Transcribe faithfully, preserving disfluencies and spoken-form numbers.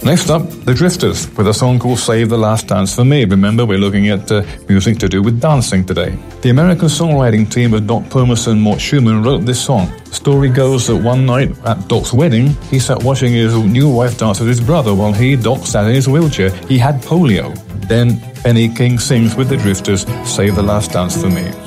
Next up, The Drifters, with a song called Save the Last Dance for Me. Remember, we're looking at uh, music to do with dancing today. The American songwriting team of Doc Pomus and Mort Schumann wrote this song. The story goes that one night at Doc's wedding, he sat watching his new wife dance with his brother while he, Doc, sat in his wheelchair. He had polio. Then Benny King sings with The Drifters, Save the Last Dance for Me.